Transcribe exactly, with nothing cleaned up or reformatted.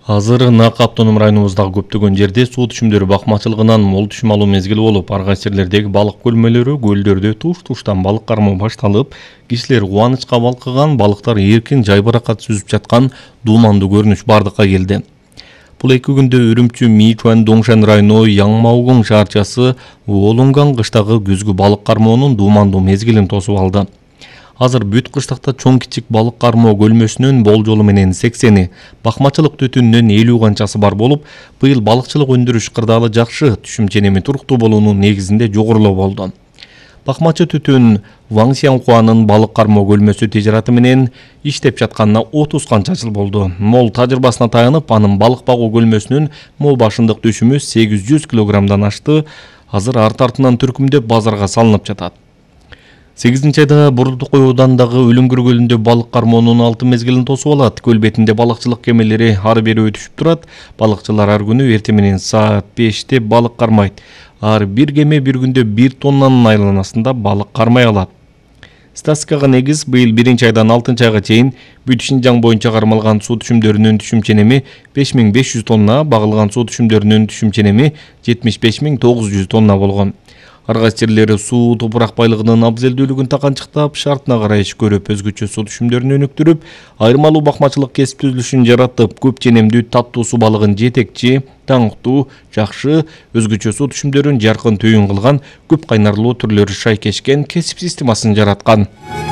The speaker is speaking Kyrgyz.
Азыр Нак автоном районубуздагы көптөгөн жерде суу түшүмдөрү бакмачылыгынан мол түшүм алуу мезгили болуп, ар кайсы жерлердеги балык көлмөлөрү, көлдөрдө туш-туштан балык кармоо башталып, кишилер кубанычка балкыган, балыктар эркин жайбаракат сүзүп жаткан дуумандуу көрүнүш бардыкка келди. Бул эки күндө Үрүмчү, Мичуан, Доңшан району Яңмаугуң шаарчасы Олунган кыштагы күзгү балык кармоонун дуумандуу мезгилин тосуп алды. Азыр бүт кыштакта чоң кичик балык кармоо көлмөсүнүн болжолу менен сексени, бакмачылык түтүнүнөн элүү канчасы бар болуп, быйыл балыкчылык өндүрүш кырдаалы жакшы, түшүм ченеми туруктуу болуунун негизинде жогорулоо болду. Бакмачы түтүн Ваңсианхуанын балык кармоо көлмөсү тижараты менен иштеп жатканына отуз канча жыл болду. Мол тажрыйбасына таянып, анын балык багуу көлмөсүнүн мол башындык түшүмү сегиз жүз килограммдан ашты. Азыр арт артынан түркүмдөп базарга салынып жатат. сегизинчи айда Бурдукой оодандагы Өлүңгүр көлүндө балык кармоонун алтын мезгилин тосуп алат. Көл бетинде балыкчылык кемелери ары бери өтүшүп турат. Балыкчылар ар күнү эртең менен саат беште балык кармайт. Ар бир кеме бир күндө бир тоннанын айланасында балык кармай алат. Статистикага негиз быйыл биринчи айдан алтынчы айга чейин бүт Шинжаң боюнча кармалган суу түшүмдөрүнүн түшүм ченеми беш миң беш жүз тонна, багылган суу түшүмдөрүнүн түшүм ченеми жетимиш беш миң тогуз жүз тонна болгон. Ар кайсы жерлери суу топурак байлыгынын абзелдүүлүгүн таканчыктап, шартына карай иш көрүп, өзгөчө суу түшүмдөрүн өнүктүрүп, айырмалуу бакмачылык кесип түзүлүшүн жаратып, көп ченемдүү таттуу суу балыгын жетекчи, таңктуу, жакшы, өзгөчө суу түшүмдөрүн жаркын түйүн кылган, көп кайнарлуу түрлөрү шайкешкен кесип системасын жараткан.